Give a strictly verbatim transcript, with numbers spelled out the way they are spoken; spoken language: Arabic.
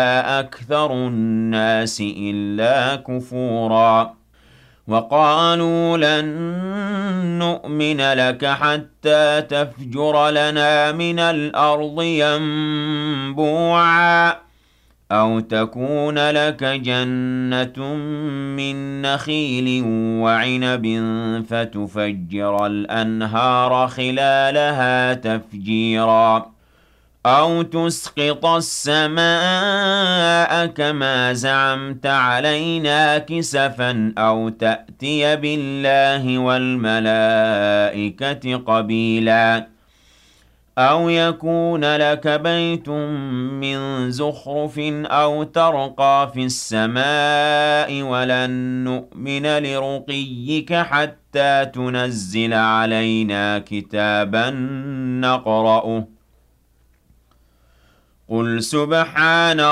أكثر الناس إلا كفورا وقالوا لن نؤمن لك حتى تفجر لنا من الأرض ينبوعا أو تكون لك جنة من نخيل وعنب فتفجر الأنهار خلالها تفجيرا أو تسقط السماء كما زعمت علينا كسفا أو تأتي بالله والملائكة قبيلا أو يكون لك بيت من زخرف أو ترقى في السماء ولن نؤمن لرقيك حتى تنزل علينا كتابا نقرأه قل سبحان